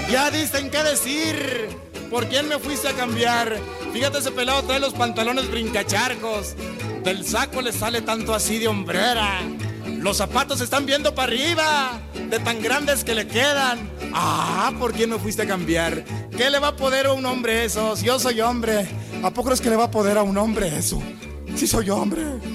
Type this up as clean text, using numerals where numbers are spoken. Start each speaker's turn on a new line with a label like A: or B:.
A: Ya dicen qué decir. ¿Por quién me fuiste a cambiar? Fíjate, ese pelado trae los pantalones brincacharcos. Del saco le sale tanto así de hombrera. Los zapatos se están viendo para arriba, de tan grandes que le quedan. Ah, ¿por quién me fuiste a cambiar? ¿Qué le va a poder a un hombre eso? Si yo soy hombre, ¿a poco crees que le va a poder a un hombre eso? Si soy hombre.